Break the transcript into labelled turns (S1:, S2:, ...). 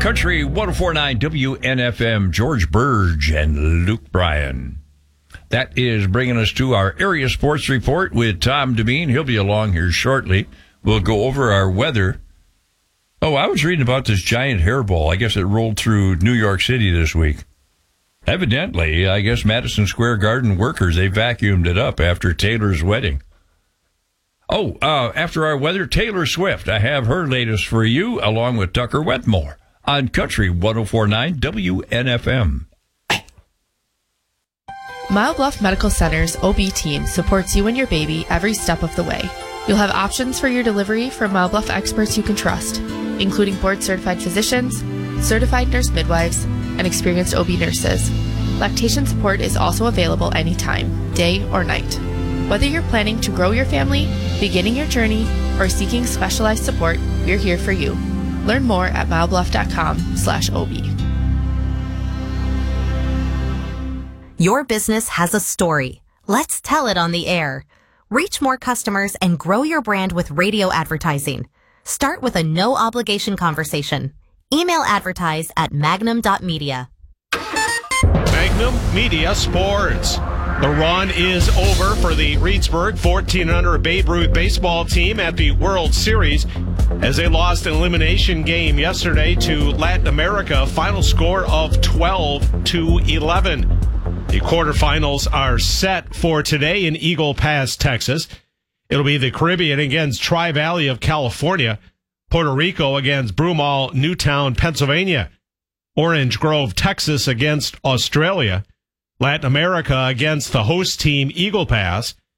S1: Country 104.9 WNFM, George Burge and Luke Bryan. That is bringing us to our area sports report with Tom Devine. He'll be along here shortly. We'll go over our weather. Oh, I was reading about this giant hairball. I guess it rolled through New York City this week. Evidently, I guess Madison Square Garden workers, they vacuumed it up after Taylor's wedding. Oh, after our weather, Taylor Swift. I have her latest for you, along with Tucker Wetmore on Country 104.9 WNFM.
S2: Mile Bluff Medical Center's OB team supports you and your baby every step of the way. You'll have options for your delivery from Mile Bluff experts you can trust, including board-certified physicians, certified nurse midwives, and experienced OB nurses. Lactation support is also available anytime, day or night. Whether you're planning to grow your family, beginning your journey, or seeking specialized support, we're here for you. Learn more at milebluff.com/OB.
S3: Your business has a story. Let's tell it on the air. Reach more customers and grow your brand with radio advertising. Start with a no-obligation conversation. Email advertise at magnum.media.
S4: Magnum Media Sports. The run is over for the Reedsburg 14-under Babe Ruth baseball team at the World Series as they lost an elimination game yesterday to Latin America. Final score of 12-11. The quarterfinals are set for today in Eagle Pass, Texas. It'll be the Caribbean against Tri-Valley of California, Puerto Rico against Broomall, Newtown, Pennsylvania, Orange Grove, Texas against Australia, Latin America against the host team, Eagle Pass,